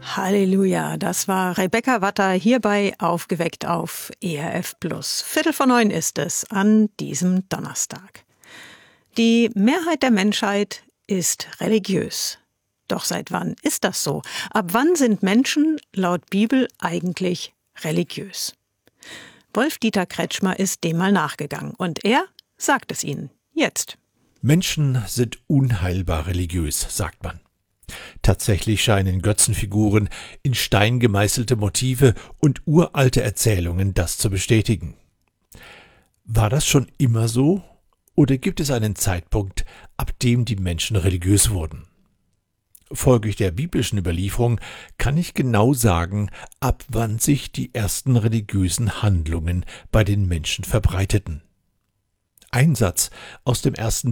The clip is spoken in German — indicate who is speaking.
Speaker 1: Halleluja, das war Rebecca Watter hier bei Aufgeweckt auf ERF Plus. 8:45 ist es an diesem Donnerstag. Die Mehrheit der Menschheit ist religiös. Doch seit wann ist das so? Ab wann sind Menschen laut Bibel eigentlich religiös? Wolf-Dieter Kretschmer ist dem mal nachgegangen und er sagt es Ihnen jetzt.
Speaker 2: Menschen sind unheilbar religiös, sagt man. Tatsächlich scheinen Götzenfiguren, in Stein gemeißelte Motive und uralte Erzählungen das zu bestätigen. War das schon immer so? Oder gibt es einen Zeitpunkt, ab dem die Menschen religiös wurden? Folglich der biblischen Überlieferung kann ich genau sagen, ab wann sich die ersten religiösen Handlungen bei den Menschen verbreiteten. Ein Satz aus dem 1.